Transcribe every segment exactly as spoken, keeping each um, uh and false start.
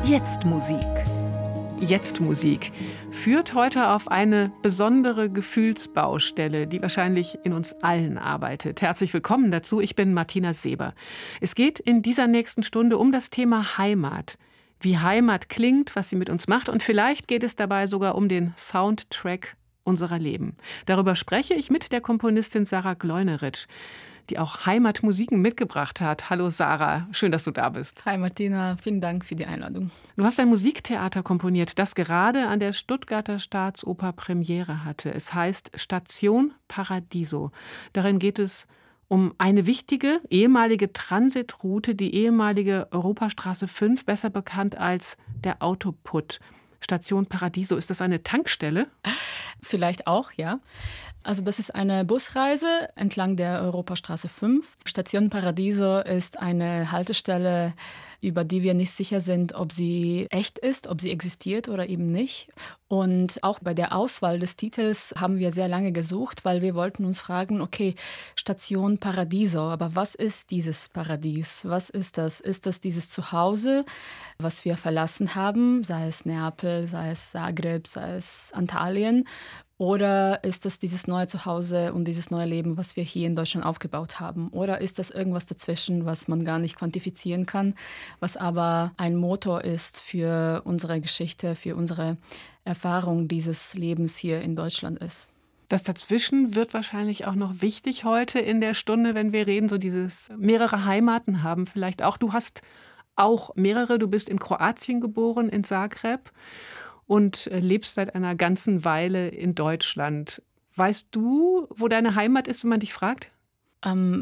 Jetzt Musik. Jetzt Musik führt heute auf eine besondere Gefühlsbaustelle, die wahrscheinlich in uns allen arbeitet. Herzlich willkommen dazu, ich bin Martina Seber. Es geht in dieser nächsten Stunde um das Thema Heimat. Wie Heimat klingt, was sie mit uns macht, und vielleicht geht es dabei sogar um den Soundtrack unserer Leben. Darüber spreche ich mit der Komponistin Sarah Gleunerich, die auch Heimatmusiken mitgebracht hat. Hallo Sarah, schön, dass du da bist. Hi Martina, vielen Dank für die Einladung. Du hast ein Musiktheater komponiert, das gerade an der Stuttgarter Staatsoper Premiere hatte. Es heißt Station Paradiso. Darin geht es um eine wichtige ehemalige Transitroute, die ehemalige Europastraße fünf, besser bekannt als der Autoputt. Station Paradiso, ist das eine Tankstelle? Vielleicht auch, ja. Also das ist eine Busreise entlang der Europastraße fünf. Station Paradiso ist eine Haltestelle, über die wir nicht sicher sind, ob sie echt ist, ob sie existiert oder eben nicht. Und auch bei der Auswahl des Titels haben wir sehr lange gesucht, weil wir wollten uns fragen, okay, Station Paradiso, aber was ist dieses Paradies? Was ist das? Ist das dieses Zuhause, was wir verlassen haben, sei es Neapel, sei es Zagreb, sei es Antalien? Oder ist das dieses neue Zuhause und dieses neue Leben, was wir hier in Deutschland aufgebaut haben? Oder ist das irgendwas dazwischen, was man gar nicht quantifizieren kann, was aber ein Motor ist für unsere Geschichte, für unsere Erfahrung dieses Lebens hier in Deutschland ist? Das Dazwischen wird wahrscheinlich auch noch wichtig heute in der Stunde, wenn wir reden, so dieses mehrere Heimaten haben vielleicht auch. Du hast auch mehrere, du bist in Kroatien geboren, in Zagreb, und lebst seit einer ganzen Weile in Deutschland. Weißt du, wo deine Heimat ist, wenn man dich fragt? Ähm,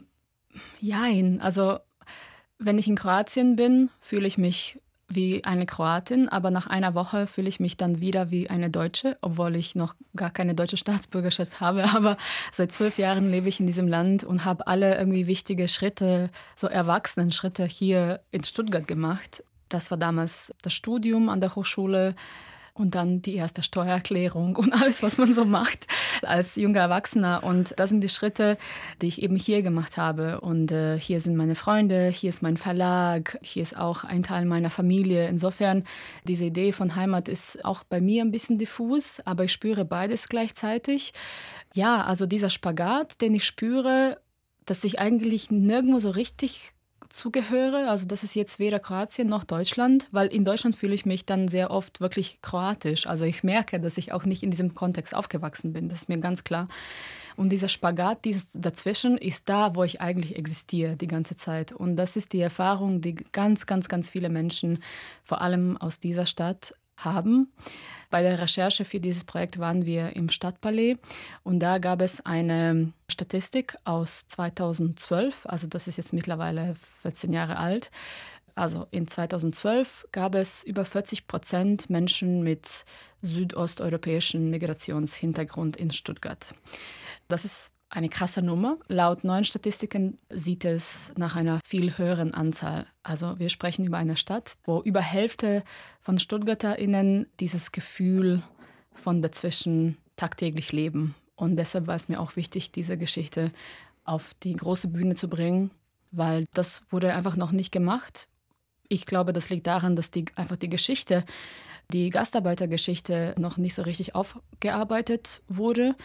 jein. Also wenn ich in Kroatien bin, fühle ich mich wie eine Kroatin, aber nach einer Woche fühle ich mich dann wieder wie eine Deutsche, obwohl ich noch gar keine deutsche Staatsbürgerschaft habe. Aber seit zwölf Jahren lebe ich in diesem Land und habe alle irgendwie wichtige Schritte, so Erwachsenen-Schritte hier in Stuttgart gemacht. Das war damals das Studium an der Hochschule. Und dann die erste Steuererklärung und alles, was man so macht als junger Erwachsener. Und das sind die Schritte, die ich eben hier gemacht habe. Und äh, hier sind meine Freunde, hier ist mein Verlag, hier ist auch ein Teil meiner Familie. Insofern, diese Idee von Heimat ist auch bei mir ein bisschen diffus, aber ich spüre beides gleichzeitig. Ja, also dieser Spagat, den ich spüre, dass ich eigentlich nirgendwo so richtig zugehöre. Also das ist jetzt weder Kroatien noch Deutschland, weil in Deutschland fühle ich mich dann sehr oft wirklich kroatisch. Also ich merke, dass ich auch nicht in diesem Kontext aufgewachsen bin. Das ist mir ganz klar. Und dieser Spagat, dieses dazwischen, ist da, wo ich eigentlich existiere die ganze Zeit. Und das ist die Erfahrung, die ganz, ganz, ganz viele Menschen, vor allem aus dieser Stadt, haben. Bei der Recherche für dieses Projekt waren wir im Stadtpalais und da gab es eine Statistik aus zweitausendzwölf, also das ist jetzt mittlerweile vierzehn Jahre alt. Also in zweitausendzwölf gab es über vierzig Prozent Menschen mit südosteuropäischem Migrationshintergrund in Stuttgart. Das ist eine krasse Nummer. Laut neuen Statistiken sieht es nach einer viel höheren Anzahl. Also wir sprechen über eine Stadt, wo über Hälfte von StuttgarterInnen dieses Gefühl von dazwischen tagtäglich leben. Und deshalb war es mir auch wichtig, diese Geschichte auf die große Bühne zu bringen, weil das wurde einfach noch nicht gemacht. Ich glaube, das liegt daran, dass die, einfach die Geschichte, die Gastarbeitergeschichte noch nicht so richtig aufgearbeitet wurde.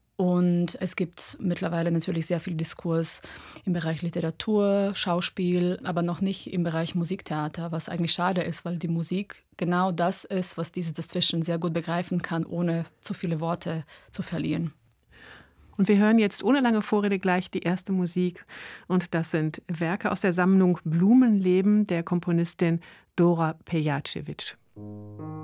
Und es gibt mittlerweile natürlich sehr viel Diskurs im Bereich Literatur, Schauspiel, aber noch nicht im Bereich Musiktheater, was eigentlich schade ist, weil die Musik genau das ist, was dieses Dazwischen sehr gut begreifen kann, ohne zu viele Worte zu verlieren. Und wir hören jetzt ohne lange Vorrede gleich die erste Musik. Und das sind Werke aus der Sammlung Blumenleben der Komponistin Dora Pejacevic.